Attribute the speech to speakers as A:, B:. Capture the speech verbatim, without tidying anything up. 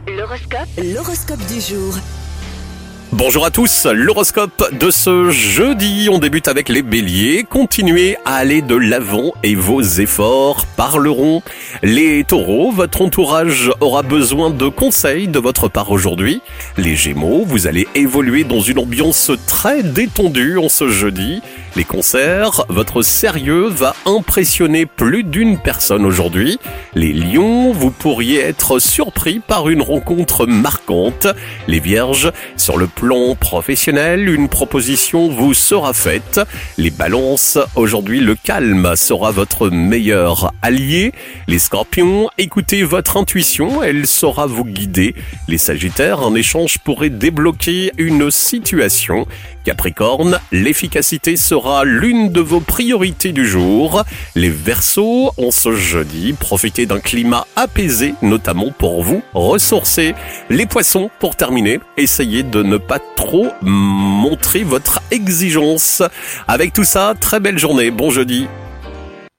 A: L'horoscope.
B: L'horoscope du jour.
C: Bonjour à tous, l'horoscope de ce jeudi, on débute avec les béliers. Continuez à aller de l'avant et vos efforts parleront. Les taureaux, votre entourage aura besoin de conseils de votre part aujourd'hui. Les gémeaux, vous allez évoluer dans une ambiance très détendue en ce jeudi. Les cancers, votre sérieux va impressionner plus d'une personne aujourd'hui. Les lions, vous pourriez être surpris par une rencontre marquante. Les vierges, sur le plan professionnel, une proposition vous sera faite. Les balances, aujourd'hui le calme sera votre meilleur allié. Les scorpions, écoutez votre intuition, elle saura vous guider. Les sagittaires, un échange pourrait débloquer une situation. Capricorne, l'efficacité sera l'une de vos priorités du jour. Les Verseaux, en ce jeudi, profitez d'un climat apaisé, notamment pour vous ressourcer. Les Poissons, pour terminer, essayez de ne pas trop montrer votre exigence. Avec tout ça, très belle journée, bon jeudi.